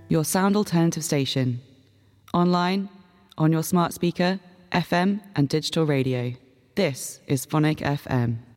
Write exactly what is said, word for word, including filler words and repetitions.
your sound alternative station. Online, on your smart speaker, F M and digital radio. This is Phonic F M.